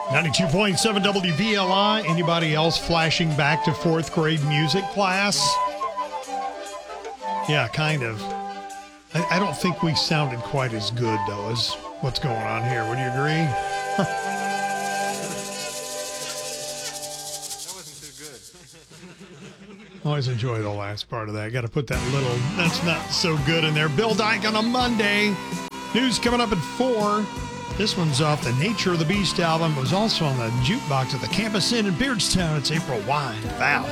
92.7 WVLI. Anybody else flashing back to fourth grade music class? Yeah, kind of. I don't think we sounded quite as good, though, as what's going on here. Would you agree? That wasn't too good. Always enjoy the last part of that. Got to put that little, that's not so good in there. Bill Dyke on a Monday. News coming up at 4. This one's off the Nature of the Beast album. It was also on the jukebox at the Campus Inn in Beardstown. It's April Wine Valley.